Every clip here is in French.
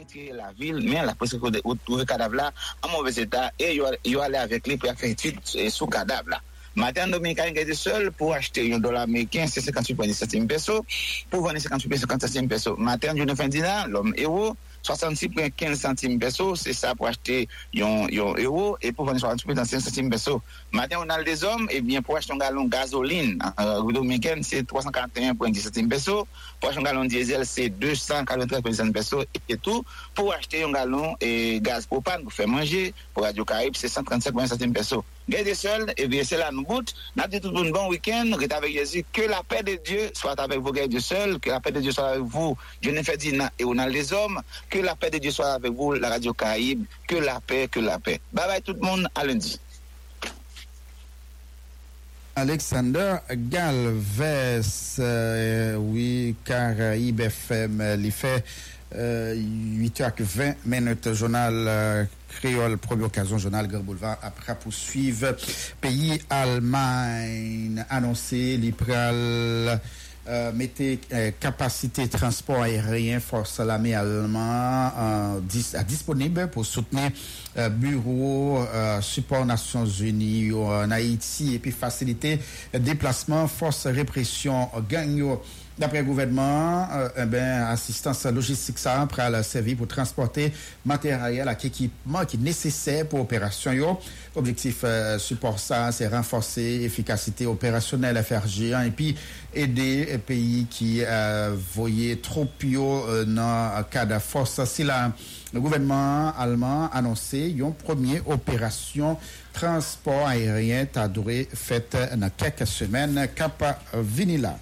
retirer la ville, mais la police a trouvé le cadavre là en mauvais état et ils ont allé avec lui pour faire étude sous cadavre là. Matin dominicain était seul pour acheter $1 américain, c'est 58,17 centimes pesos, pour vendre 58,50 centimes pesos. Matin du 9 dinar, l'homme euro, 66,15 centimes pesos, c'est ça pour acheter un euro et pour vendre 68,5 centimes pesos. Matin on a des hommes, et bien pour acheter un gallon de gasoline, en dominicaine c'est 341,10 centimes pesos, pour acheter un gallon de diesel c'est 243,10 pesos et tout, pour acheter un gallon de gaz propane pour faire manger, pour Radio Caraïbe c'est 135,20 centimes pesos. Gardez seul, et bien c'est là nous goûte. Nous avons dit tout un bon week-end, nous sommes avec Jésus. Que la paix de Dieu soit avec vous, gardez seul. Que la paix de Dieu soit avec vous, Jennifer Dina et on a les hommes. Que la paix de Dieu soit avec vous, la Radio Caraïbe. Que la paix, que la paix. Bye bye tout le monde, à lundi. Alexander Galvez, oui, Caraïbe FM, il fait 8h20, journal créole, première occasion, journal Grand Boulevard, après poursuivre. Pays Allemagne annoncé, l'Ipral mettez capacité transport aérien force l'armée allemande disponible pour soutenir bureau support Nations Unies en Haïti et puis faciliter déplacement force répression gang. D'après le gouvernement, assistance logistique ça pour servir pour transporter matériel et équipement qui est nécessaire pour l'opération. Objectif support ça, c'est renforcer l'efficacité opérationnelle FRG et puis aider les pays qui voyaient trop dans le cas de force. Si le gouvernement allemand a annoncé une première opération transport aérien a duré faite dans quelques semaines cap Vinila.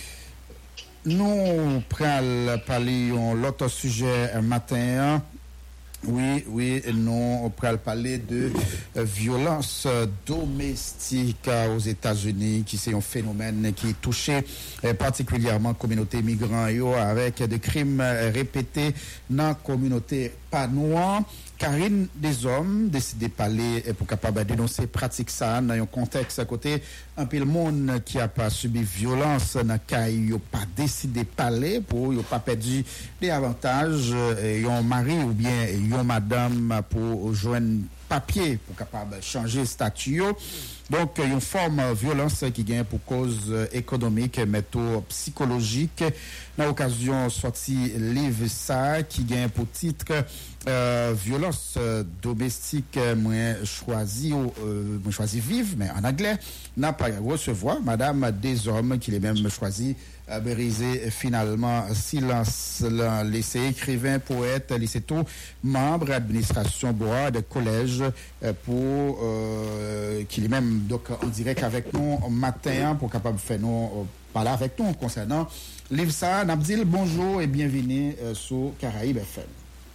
Nous prenons parler de l'autre sujet matin. Oui, nous prenons parler de violence domestique aux États-Unis, qui c'est un phénomène qui touche particulièrement la communauté migrante avec des crimes répétés dans la communauté pas noire. Karine des hommes décidé de parler pour capable dénoncer pratique ça dans un contexte à côté un peu le monde qui a pas subi violence dans cas yo pas décidé de parler pour yo pas perdu des avantages yon mari ou bien yon madame pour joindre papier pour capable changer statut. Donc une forme de violence qui gagne pour cause économique mais psychologique. Dans l'occasion sorti livre ça qui gagne pour titre violence domestique moi choisi vivre mais en anglais n'a pas recevoir madame des hommes qui les même choisi briser finalement silence laissé écrivain poète lycée tout membre administration bois de collège pour qui les même donc en direct avec nous matin pour capable faire nous parler avec nous concernant livre ça Nabdil bonjour et bienvenue sur Caraïbe FM.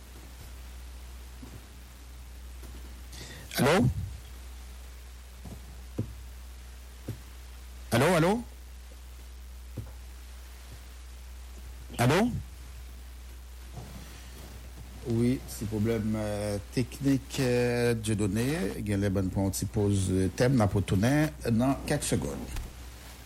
Allô? Allô? Oui, c'est problème technique de données. Il y a les bonnes points, on pose thème, on a pour tourner dans quelques secondes.